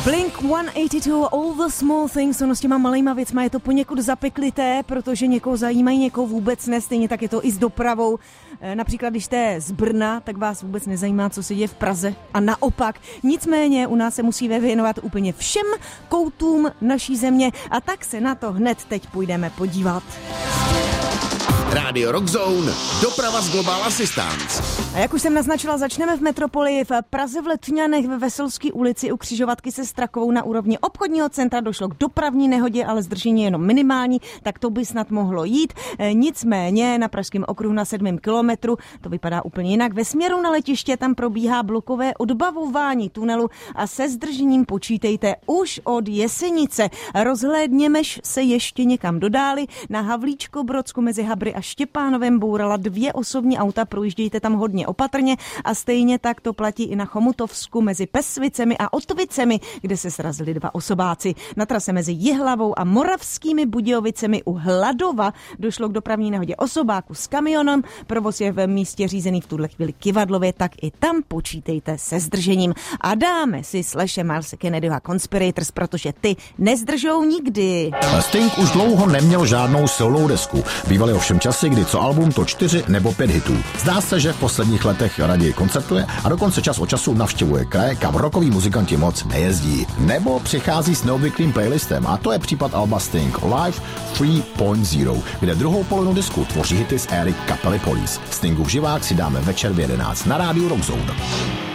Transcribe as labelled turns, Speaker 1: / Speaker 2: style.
Speaker 1: Blink-182, All the Small Things, ono s těma malejma věcma je to poněkud zapeklité, protože někoho zajímají, někoho vůbec ne, stejně tak je to i s dopravou. Například, když jste z Brna, tak vás vůbec nezajímá, co se děje v Praze a naopak. Nicméně u nás se musíme věnovat úplně všem koutům naší země a tak se na to hned teď půjdeme podívat.
Speaker 2: Rádio Rock Zone, doprava z Global Assistance.
Speaker 1: A jak už jsem naznačila, začneme v metropoli. V Praze v Letňanech ve Veselské ulici u křižovatky se Strakovou na úrovni obchodního centra došlo k dopravní nehodě, ale zdržení je jenom minimální, tak to by snad mohlo jít. Nicméně na pražském okruhu na 7. kilometru to vypadá úplně jinak. Ve směru na letiště tam probíhá blokové odbavování tunelu a se zdržením počítejte už od Jesenice. Rozhlédněmeš se ještě někam dodáli. Na Havlíčko-Brodsku mezi Habry a Štěpánovem bourala 2 osobní auta, projíždějte tam hodně opatrně a stejně tak to platí i na Chomutovsku mezi Pesvicemi a Otvicemi, kde se srazili 2 osobáci. Na trase mezi Jihlavou a Moravskými Budějovicemi u Hladova došlo k dopravní nehodě osobáku s kamionem. Provoz je v místě řízený v tuhle chvíli Kyvadlově, tak i tam počítejte se zdržením. A dáme si Slashe Milese Kennedyho a Conspirators, protože ty nezdržou nikdy.
Speaker 3: Sting už dlouho neměl žádnou silnou desku. Bývaly ovšem časy, kdy co album, to 4 nebo 5 hitů. Zdá se, že v posledních letech raději koncertuje a dokonce čas od času navštěvuje kraje, kam rockoví muzikanti moc nejezdí. Nebo přichází s neobvyklým playlistem a to je případ alba Sting Live 3.0, kde druhou polovinu disku tvoří hity z éry kapely Police. Stingu v živák si dáme večer v 11 na rádiu Rock Zone.